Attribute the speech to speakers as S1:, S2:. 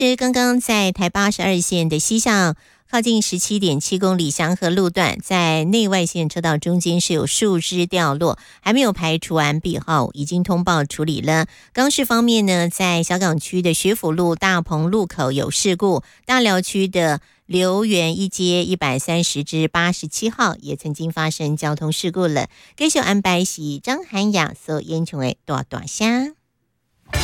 S1: 是刚刚在台82线的西向靠近17.7公里祥和路段，在内外线车道中间是有树枝掉落，还没有排除完毕已经通报处理了。钢市方面呢，在小港区的学府路大鹏路口有事故，大寮区的留园一街130-87号也曾经发生交通事故了。继续安排是张涵雅所演唱的大大声。